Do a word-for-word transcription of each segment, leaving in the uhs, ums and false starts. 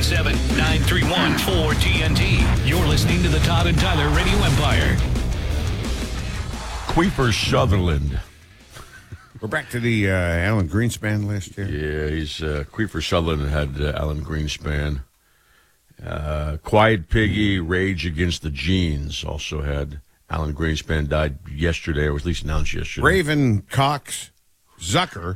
seven seven, nine three one, four T N T. You're listening to the Todd and Tyler Radio Empire. Kiefer Sutherland. We're back to the uh, Alan Greenspan list here. Yeah, he's uh, Kiefer Sutherland had uh, Alan Greenspan. Uh, Quiet Piggy, Rage Against the Genes also had Alan Greenspan. Died yesterday, or at least announced yesterday. Raven Cox Zucker.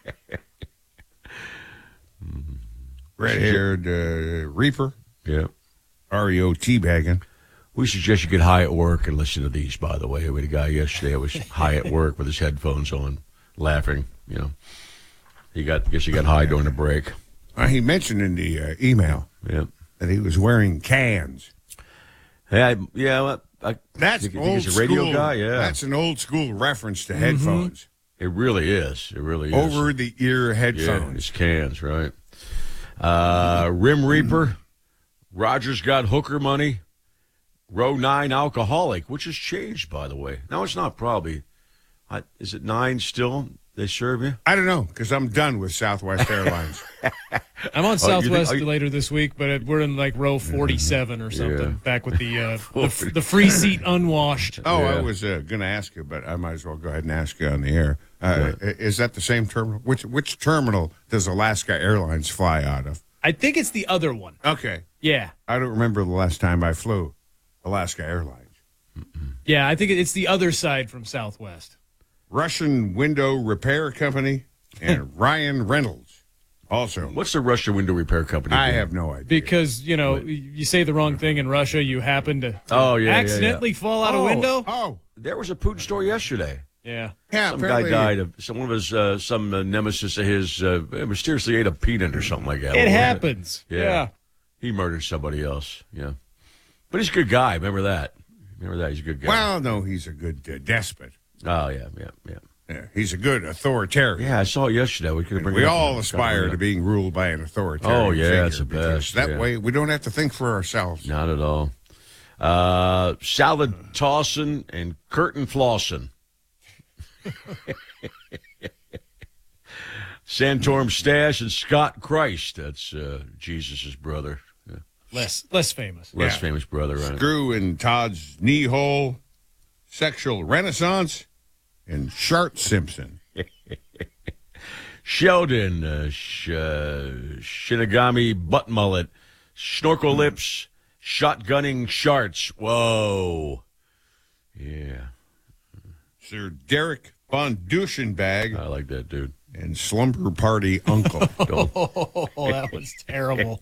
Red-haired uh, Reaper. Yeah. R E O teabagging. We suggest you get high at work and listen to these, by the way. We had a guy yesterday who was high at work with his headphones on, laughing, you know. He got, I guess he got high during the break. Uh, he mentioned in the uh, email yeah. that he was wearing cans. Hey, I, yeah, well, I That's think, old think he's a radio school, guy, yeah. That's an old school reference to headphones. It really is. It really is. Over-the-ear Yeah, headphones. his cans, right. Uh, Rim Reaper, Roger's Got Hooker Money, Row nine Alcoholic, which has changed, by the way. No, it's not probably. I, is it nine still? They serve you? I don't know, because I'm done with Southwest Airlines. I'm on Oh, Southwest you think- oh, you- later this week, but it, we're in like row forty-seven or something, Yeah. back with the, uh, the the free seat unwashed. Oh, Yeah. I was uh, going to ask you, but I might as well go ahead and ask you on the air. Uh, Is that the same terminal? Which which terminal does Alaska Airlines fly out of? I think it's the other one. Okay. Yeah. I don't remember the last time I flew Alaska Airlines. Yeah, I think it's the other side from Southwest. Russian Window Repair Company and Ryan Reynolds also. What's the Russia Window Repair Company? I do? have no idea. Because, you know, you say the wrong thing in Russia, you happen to Oh, yeah, yeah, accidentally yeah. fall out Oh. a window. Oh, There was a Putin story yesterday. Yeah. yeah. Some guy apparently- died of some one of his uh, some uh, nemesis of his uh, mysteriously ate a peanut or something like that. It happens. Yeah. Yeah. He murdered somebody else. Yeah, but he's a good guy. Remember that. Remember that. He's a good guy. Well, no, he's a good uh, despot. Oh yeah, yeah, yeah. Yeah, he's a good authoritarian. Yeah, I saw it yesterday. We could bring. We it up. all Gotta aspire bring it to up. being ruled by an authoritarian. Oh, yeah, figure, it's the because best, That yeah. way, we don't have to think for ourselves. Not at all. Uh, salad tossin' and curtain flossin'. Santorum Stash and Scott Christ. That's uh, Jesus' brother. Yeah. Less less famous. Less Yeah. famous brother, right? Screw in Todd's knee hole, sexual renaissance, and Shart Simpson. Sheldon, uh, sh- uh, Shinigami butt mullet, snorkel lips, shotgunning sharts. Whoa. Yeah, Sir Derek von Duschenbag I like that, dude. and Slumber Party Uncle. Don't- Oh, that was terrible.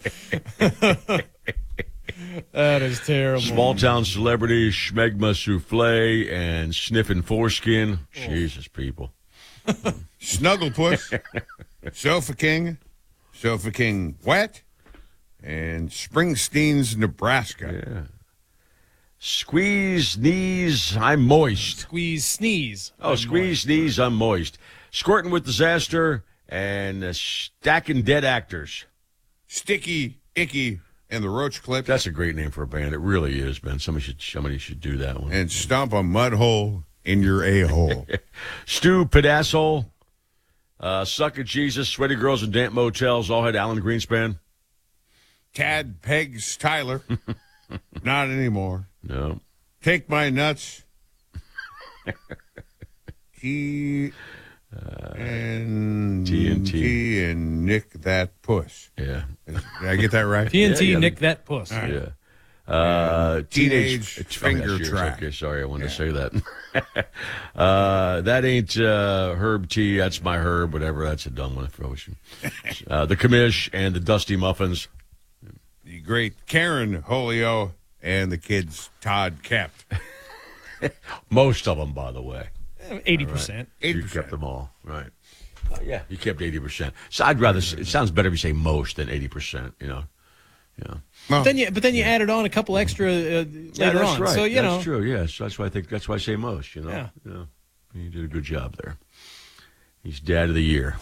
That is terrible. Small town celebrity, Schmegma Souffle, and Sniffin' Foreskin. Jesus, people. Snugglepuss, Sofa King, Sofa King Wet, and Springsteen's Nebraska. Yeah. Squeeze knees, I'm moist. Squeeze, sneeze. Oh, I'm squeeze knees, I'm moist. Squirting with disaster and uh, stacking dead actors. Sticky, Icky, and the Roach Clips. That's a great name for a band. It really is, man. Somebody should somebody should do that one. And Stomp a Mud Hole in Your A-Hole. Stu Pedasshole, uh, Suck at Jesus, Sweaty Girls and Damp Motels all had Alan Greenspan. Tad Pegs Tyler. Not anymore. No. Take My Nuts. T and T N T. and Nick That Puss. Yeah. Did I get that right? T N T, Yeah, yeah. Nick that puss. Yeah. Uh, Teenage teenage, Finger oh, that's yours. Track. Okay, sorry, I wanted to say that. uh, that ain't uh, Herb T. That's my Herb. Whatever. That's a dumb one. Uh, the Commish and the Dusty Muffins. The great Karen Holio and the kids Todd kept. Most of them, by the way. eighty percent. You kept them all, right? Uh, yeah, you kept eighty percent. So I'd rather. It sounds better if you say most than eighty percent. You know. Yeah. Well, Then you, but then you added on a couple extra uh, later Yeah, that's on. right. So you that's know, true. Yes, that's why I think. That's why I say most. You know. Yeah. Yeah. You did a good job there. He's dad of the year.